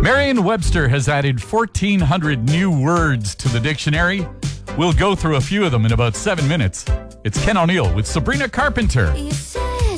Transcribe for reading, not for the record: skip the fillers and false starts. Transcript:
Merriam-Webster has added 1,400 new words to the dictionary. We'll go through a few of them in about 7 minutes. It's Ken O'Neill with Sabrina Carpenter. You say